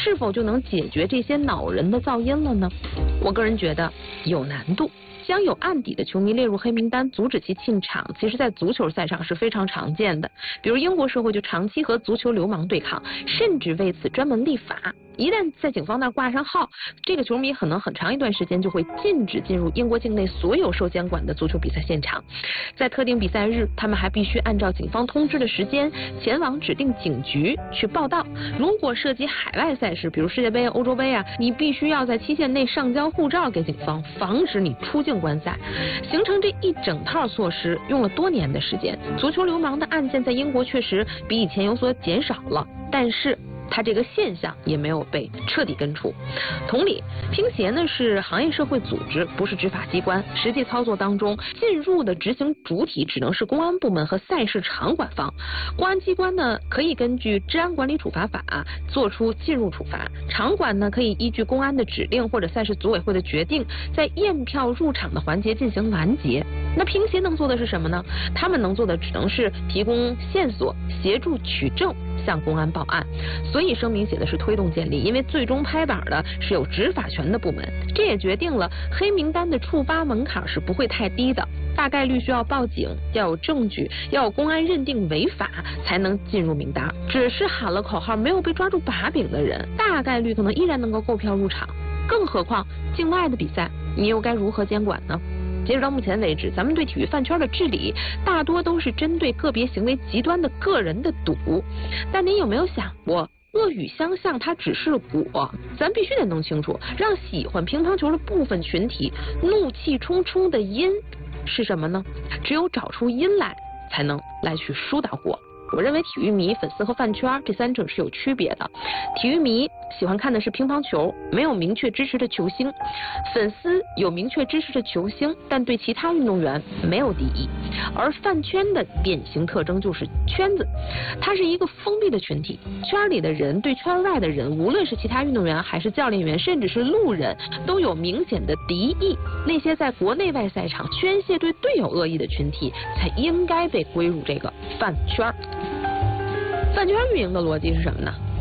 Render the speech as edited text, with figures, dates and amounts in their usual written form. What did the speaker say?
是否就能解决这些恼人的噪音了呢？我个人觉得有难度。将有案底的球迷列入黑名单，阻止其进场，其实在足球赛上是非常常见的。比如英国社会就长期和足球流氓对抗，甚至为此专门立法。一旦在警方那儿挂上号，这个球迷可能很长一段时间就会禁止进入英国境内所有受监管的足球比赛现场。在特定比赛日，他们还必须按照警方通知的时间前往指定警局去报到。如果涉及海外赛事，比如世界杯、欧洲杯啊，你必须要在期限内上交护照给警方，防止你出境观赛。形成这一整套措施用了多年的时间。足球流氓的案件在英国确实比以前有所减少了，但是它这个现象也没有被彻底根除。同理，乒协呢是行业社会组织，不是执法机关，实际操作当中进入的执行主体只能是公安部门和赛事场馆方。公安机关呢可以根据治安管理处罚法做出进入处罚，场馆呢可以依据公安的指令或者赛事组委会的决定，在验票入场的环节进行拦截。那乒协能做的是什么呢？他们能做的只能是提供线索，协助取证，向公安报案。所以声明写的是推动建立，因为最终拍板的是有执法权的部门。这也决定了黑名单的触发门槛是不会太低的，大概率需要报警，要有证据，要有公安认定违法才能进入名单。只是喊了口号没有被抓住把柄的人，大概率可能依然能够购票入场。更何况境外的比赛，你又该如何监管呢？截止到目前为止，咱们对体育饭圈的治理大多都是针对个别行为极端的个人的赌。但您有没有想过，恶语相向它只是果，咱必须得弄清楚，让喜欢乒乓球的部分群体怒气冲冲的因是什么呢？只有找出因来，才能来去疏导果。我认为体育迷、粉丝和饭圈这三者是有区别的。体育迷喜欢看的是乒乓球，没有明确支持的球星；粉丝有明确支持的球星，但对其他运动员没有敌意。而饭圈的典型特征就是圈子，它是一个封闭的群体，圈里的人对圈外的人，无论是其他运动员还是教练员，甚至是路人，都有明显的敌意。那些在国内外赛场宣泄对队友恶意的群体，才应该被归入这个饭圈。饭圈运营的逻辑是什么呢？